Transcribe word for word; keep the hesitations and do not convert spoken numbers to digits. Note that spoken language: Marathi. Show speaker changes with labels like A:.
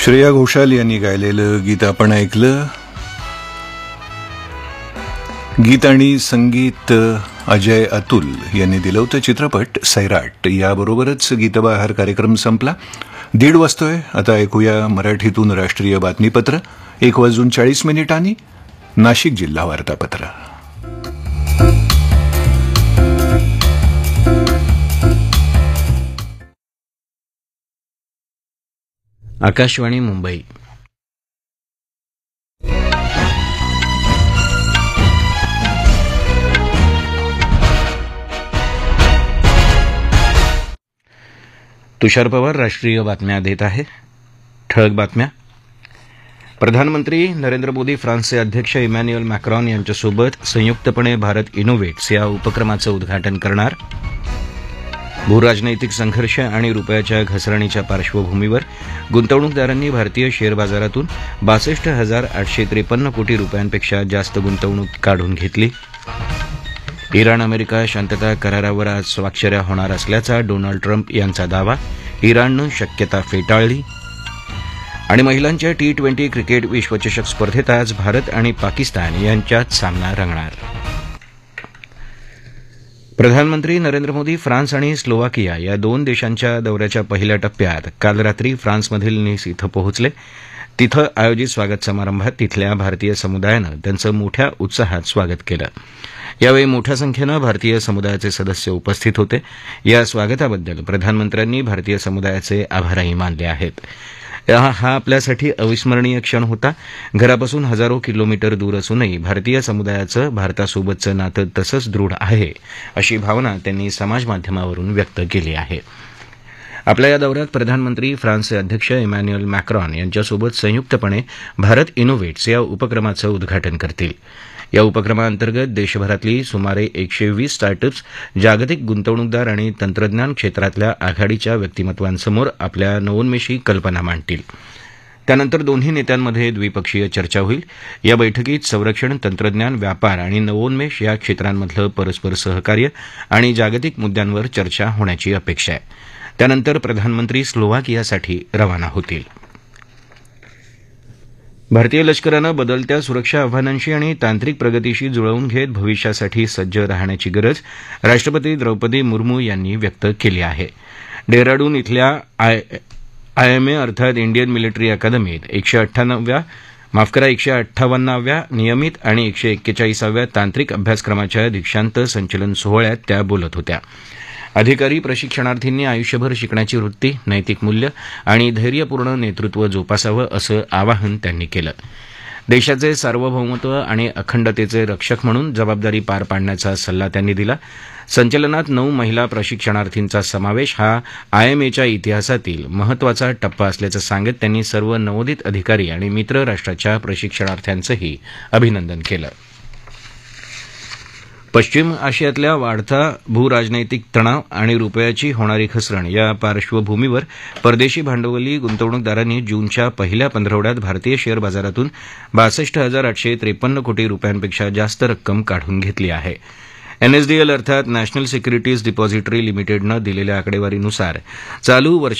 A: श्रेया घोषाल यांनी गायलेलं गीत आपण ऐकलं. गीत आणि संगीत अजय अतुल यांनी दिलं होतं. चित्रपट सैराट. याबरोबरच गीतबहार कार्यक्रम संपला. दीड वाजतोय. आता ऐकूया मराठीतून राष्ट्रीय बातमीपत्र एक वाजून चाळीस मिनिटांनी. नाशिक जिल्हा वार्तापत्र.
B: आकाशवाणी मुंबई. तुषार पवार राष्ट्रीय बातम्या देत आहे. ठळक बातम्या. प्रधानमंत्री नरेंद्र मोदी फ्रान्सचे अध्यक्ष इमॅन्युएल मॅक्रॉन यांच्यासोबत संयुक्तपणे भारत इनोव्हेट्स या उपक्रमाचं उद्घाटन करणार. भूराजनैतिक संघर्ष आणि रुपयाच्या घसरणीच्या पार्श्वभूमीवर गुंतवणूकदारांनी भारतीय शेअर बाजारातून बासष्ट हजार आठशे त्रेपन्न कोटी रुपयांपेक्षा जास्त गुंतवणूक काढून घेतली. इराण अमेरिका शांतता करारावर आज स्वाक्षऱ्या होणार असल्याचा डोनाल्ड ट्रम्प यांचा दावा. इराणनं शक्यता फेटाळली. आणि महिलांच्या टी ट्वेंटी क्रिकेट विश्वचषक स्पर्धेत आज भारत आणि पाकिस्तान यांच्यात सामना रंगणार. प्रधानमंत्री नरेंद्र मोदी फ्रान्स आणि स्लोवाकिया या दोन देशांच्या दौऱ्याच्या पहिल्या टप्प्यात काल रात्री फ्रान्समधील निस इथं पोहोचले. तिथं आयोजित स्वागत समारंभात तिथल्या भारतीय समुदायानं त्यांचं मोठ्या उत्साहात स्वागत केलं. यावेळी मोठ्या संख्येनं भारतीय समुदायाचे सदस्य उपस्थित होते. या स्वागताबद्दल प्रधानमंत्र्यांनी भारतीय समुदायाचे आभारही मानले आहेत. हा आपल्यासाठी अविस्मरणीय क्षण होता. घरापासून हजारो किलोमीटर दूर असूनही भारतीय समुदायाचं भारतासोबतचं नातं तसंच दृढ आहे, अशी भावना त्यांनी समाजमाध्यमावरून व्यक्त केली आहे. आपल्या या दौऱ्यात प्रधानमंत्री फ्रान्सचे अध्यक्ष इमॅन्युएल मॅक्रॉन यांच्यासोबत संयुक्तपणे भारत इनोव्हेट्स या उपक्रमाचं उद्घाटन करतील. या उपक्रमाअंतर्गत देशभरातली सुमारे एकशे वीस स्टार्टअप्स जागतिक गुंतवणूकदार आणि तंत्रज्ञान क्षेत्रातल्या आघाडीच्या व्यक्तिमत्वांसमोर आपल्या नवोन्मेषी कल्पना मांडतील. त्यानंतर दोन्ही नेत्यांमध्ये द्विपक्षीय चर्चा होईल. या बैठकीत संरक्षण, तंत्रज्ञान, व्यापार आणि नवोन्मेष या क्षेत्रांमधलं परस्पर सहकार्य आणि जागतिक मुद्द्यांवर चर्चा होण्याची अपेक्षा आहे. त्यानंतर प्रधानमंत्री स्लोवाकियासाठी रवाना होतील. भारतीय लष्करानं बदलत्या सुरक्षा आव्हानांशी आणि तांत्रिक प्रगतीशी जुळवून घेत भविष्यासाठी सज्ज राहण्याची गरज राष्ट्रपती द्रौपदी मुर्मू यांनी व्यक्त केली आहे. डेहराडून इथल्या आय आयएमए अर्थात इंडियन मिलिटरी अकादमीत एकशे अठ्ठ्याण्णव्या माफ करा एकशे अठ्ठावन्नाव्या नियमित आणि एकशे एक्केचाळीसाव्या तांत्रिक अभ्यासक्रमाच्या दीक्षांत संचलन सोहळ्यात त्या बोलत होत्या. अधिकारी प्रशिक्षणार्थींनी आयुष्यभर शिकण्याची वृत्ती, नैतिक मूल्य आणि धैर्यपूर्ण नेतृत्व जोपासावं असं आवाहन त्यांनी केलं. देशाचे सार्वभौमत्व आणि अखंडतेचे रक्षक म्हणून जबाबदारी पार पाडण्याचा सल्ला त्यांनी दिला. संचलनात नऊ महिला प्रशिक्षणार्थींचा समावेश हा आयएमएच्या इतिहासातील महत्वाचा टप्पा असल्याचं सांगत त्यांनी सर्व नवोदित अधिकारी आणि मित्र राष्ट्राच्या प्रशिक्षणार्थ्यांचंही अभिनंदन केलं. पश्चिम आशियातल्या वाढता भूराजनैतिक तणाव आणि रुपयाची होणारी घसरण या पार्श्वभूमीवर परदेशी भांडवली गुंतवणूकदारांनी जूनच्या पहिल्या पंधरवड्यात भारतीय शेअर बाजारातून बासष्ट हजार आठशे त्रेपन्न कोटी रुपयांपेक्षा जास्त रक्कम काढून घेतली आहे. एनएसडीएल अर्थात नॅशनल सिक्युरिटीज डिपॉझिटरी लिमिटेडनं दिलेल्या आकडेवारीनुसार चालू वर्ष